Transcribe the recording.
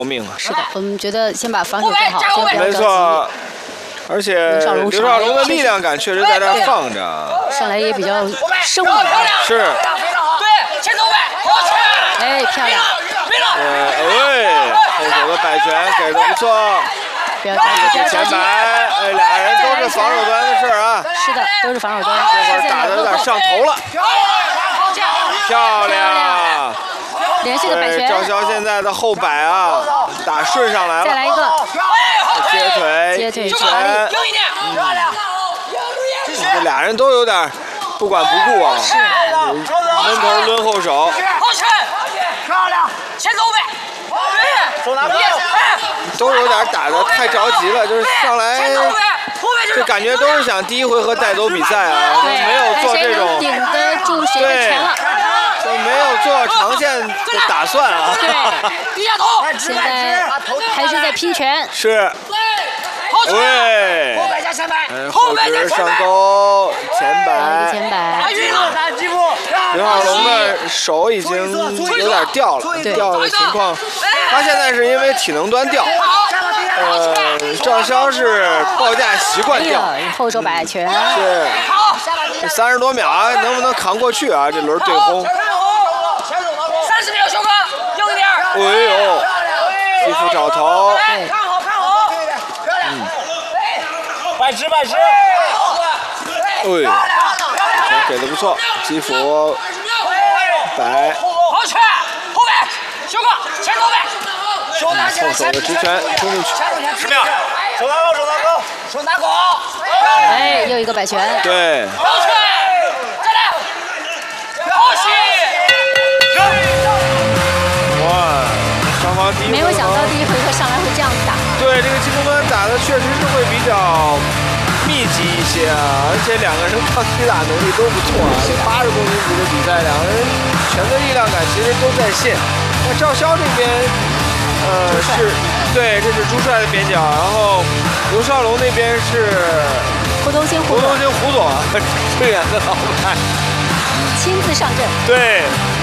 命啊！ 是的，我们觉得先把防守做好，先不要着急。 没错，而且刘少龙的力量感确实在这儿放着， 上来也比较生猛。 是。 对，前走位， 哎，漂亮。 后手的摆拳给的不错。 不要着急，不要着急。 哎，俩人都是防守端的事儿啊。 是的，都是防守端。 这会儿打的有点上头了。漂亮。 连续的摆拳。 赵潇现在的后摆啊，打顺上来了。 再来一个。 接腿拳。这俩人都有点不管不顾啊。 是。 抡头抡后手。 好拳，漂亮，前走位。 手拿都有点打得太着急了，就是上来，就感觉都是想第一回合带走比赛啊，没有做这种顶得住谁的拳了， 就没有做长线的打算啊。 对， 低下头， 现在还是在拼拳。 是。对。 后摆加前摆， 后直上勾，前摆。 前摆。 刘少龙的手已经有点掉了，掉的情况，他现在是因为体能端掉。赵潇是报价习惯掉。 后手摆拳。 是。这30多秒啊，能不能扛过去啊？这轮对轰。 30秒，修哥，硬一点。 哎呦，继续找头。 看好。 摆直。 哎，给的不错，基辅摆。 好拳，后摆，修哥，前走位。 后手的直拳冲进去。 10秒，手拿高。 哎，又一个摆拳。 对。 好拳，再来。好戏。 哇，双方第一回合。 没有想到第一回合上来会这样打。 对，这个进攻端打的确实是会比较密集一些啊，而且两个人抗击打能力都不错啊。这80公斤级的比赛，两个人拳的力量感其实都在线。那赵潇这边，是，对，这是朱帅的边角，然后刘少龙那边是胡东兴胡总，最远的老板亲自上阵。 对。